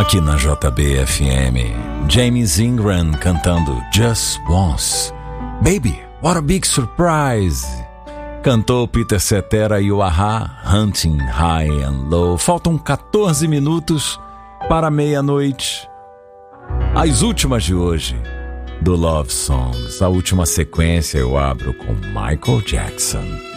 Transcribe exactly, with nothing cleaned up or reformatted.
Aqui na J B F M, James Ingram cantando Just Once. Baby, what a big surprise. Cantou Peter Cetera e o A-ha, Hunting High and Low. Faltam catorze minutos para meia-noite. As últimas de hoje, do Love Songs. A última sequência eu abro com Michael Jackson.